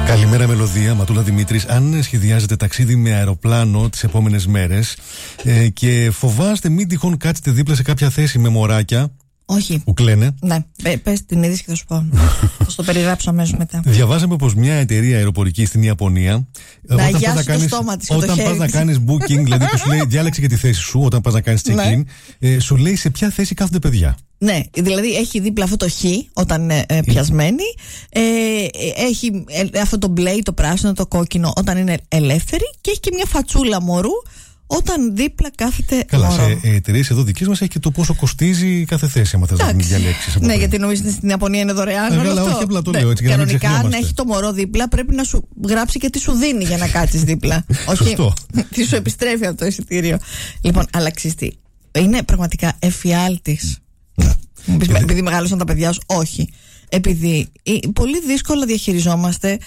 Καλημέρα Μελωδία, Ματούλα Δημήτρης. Αν σχεδιάζετε ταξίδι με αεροπλάνο τις επόμενες μέρες και φοβάστε μην τυχόν κάτσετε δίπλα σε κάποια θέση με μωράκια. Όχι. Που κλαίνε. Ναι, πες την είδηση και θα σου πω. Θα στο περιγράψω αμέσως μετά. Διαβάζαμε πως μια εταιρεία αεροπορική στην Ιαπωνία. Όταν πας να κάνεις booking, δηλαδή που σου λέει διάλεξε και τη θέση σου, όταν πας να κάνεις check-in, σου λέει σε ποια θέση κάθονται παιδιά. Ναι, δηλαδή έχει δίπλα αυτό το χ όταν είναι πιασμένη, έχει αυτό το μπλε, το πράσινο, το κόκκινο όταν είναι ελεύθερη και έχει και μια φατσούλα μωρού όταν δίπλα κάθεται. Καλά, σε εταιρείες εδώ δικές μας έχει και το πόσο κοστίζει κάθε θέση, άμα θες να την διαλέξεις. Ναι, γιατί νομίζετε στην Ιαπωνία είναι δωρεάν. Αλλά όχι, απλά το λέω έτσι. Κανονικά, αν έχει το μωρό δίπλα, πρέπει να σου γράψει και τι σου δίνει για να κάτσεις δίπλα. Όχι, τι σου επιστρέφει από το εισιτήριο. Λοιπόν, αλλά ξέρεις, είναι πραγματικά εφιάλτης. Επειδή μεγάλωσαν τα παιδιά σου, όχι. Επειδή πολύ δύσκολα διαχειριζόμαστε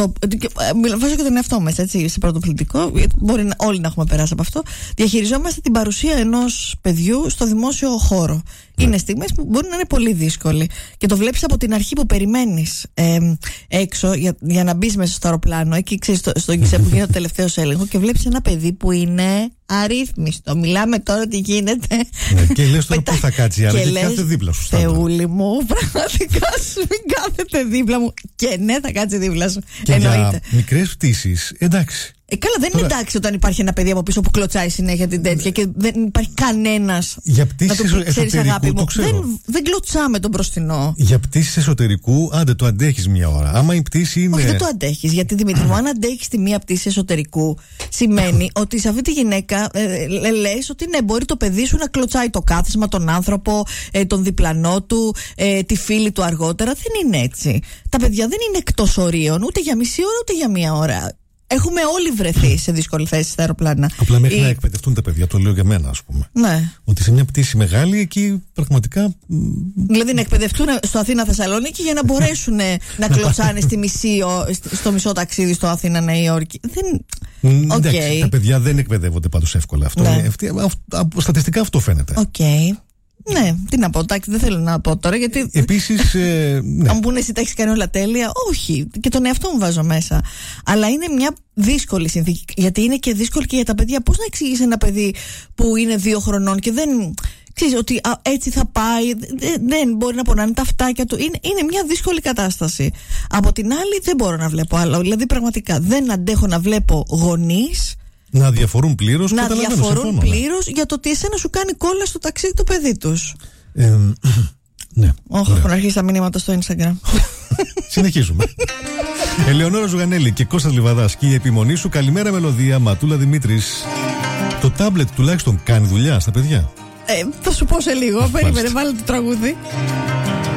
βάζω και τον εαυτό μας έτσι σε πρωτοπληκτικό, γιατί μπορεί όλοι να έχουμε περάσει από αυτό. Διαχειριζόμαστε την παρουσία ενός παιδιού στο δημόσιο χώρο. Είναι στιγμές που μπορεί να είναι πολύ δύσκολη και το βλέπεις από την αρχή που περιμένεις έξω για να μπεις μέσα στο αεροπλάνο, εκεί ξέρεις στο γκισέ που γίνεται ο τελευταίος έλεγχο και βλέπεις ένα παιδί που είναι αρρύθμιστο. Μιλάμε τώρα τι γίνεται. Και λες τώρα πού θα κάτσει, άρα και κάθεται δίπλα σου. Θεούλη μου, πραγματικά σου μην κάθεται δίπλα μου. Και ναι, θα κάτσει δίπλα σου. Και για μικρές πτήσεις, εντάξει. Καλά, δεν είναι εντάξει όταν υπάρχει ένα παιδί από πίσω που κλωτσάει συνέχεια την τέτοια και δεν υπάρχει κανένας για πτήσεις να του ξέρεις αγάπη μου. Δεν κλωτσάμε τον μπροστινό. Για πτήσεις εσωτερικού, άντε το αντέχεις μια ώρα. Άμα η πτήση είναι. Όχι, δεν το αντέχεις. Γιατί Δημήτρη μου, αν αντέχεις τη μία πτήση εσωτερικού, σημαίνει ότι σε αυτή τη γυναίκα λες ότι ναι, μπορεί το παιδί σου να κλωτσάει το κάθισμα, τον άνθρωπο, τον διπλανό του, τη φίλη του αργότερα. Δεν είναι έτσι. Τα παιδιά δεν είναι εκτός ορίων ούτε για μισή ώρα ούτε για μία ώρα. Έχουμε όλοι βρεθεί σε δύσκολη θέση στα αεροπλάνα. Απλά μέχρι να εκπαιδευτούν τα παιδιά, το λέω για μένα, ας πούμε. Ναι. Ότι σε μια πτήση μεγάλη εκεί πραγματικά. Δηλαδή να εκπαιδευτούν στο Αθήνα-Θεσσαλονίκη για να μπορέσουν να κλωτσάνε στο μισό ταξίδι στο Αθήνα-Νέα Υόρκη. Εντάξει, τα παιδιά δεν εκπαιδεύονται πάντως εύκολα. Ναι. Στατιστικά αυτό φαίνεται. Ναι, τι να πω, εντάξει, δεν θέλω να πω τώρα γιατί. Επίσης. Ναι. Αν πούνε εσύ τα έχεις κάνει όλα τέλεια, όχι. Και τον εαυτό μου βάζω μέσα. Αλλά είναι μια δύσκολη συνθήκη. Γιατί είναι και δύσκολη και για τα παιδιά. Πώς να εξηγείς ένα παιδί που είναι 2 χρονών και δεν. Ξέρεις ότι έτσι θα πάει, δεν μπορεί να πονάνε τα αυτάκια του. Είναι μια δύσκολη κατάσταση. Από την άλλη, δεν μπορώ να βλέπω άλλο. Δηλαδή, πραγματικά δεν αντέχω να βλέπω γονείς. Να διαφορούν πλήρως. Να διαφορούν πλήρως για το ότι εσένα σου κάνει κόλλα στο ταξίδι το παιδί τους. Ναι. Όχι, έχουν αρχίσει τα μηνύματα στο Instagram. Συνεχίζουμε. Ελεονόρα Ζουγανέλη και Κώστας Λιβαδάς και η επιμονή σου. Καλημέρα Μελωδία, Ματούλα Δημήτρης. Το τάμπλετ τουλάχιστον κάνει δουλειά στα παιδιά. Θα σου πω σε λίγο. Περίμενε, βάλε το τραγούδι.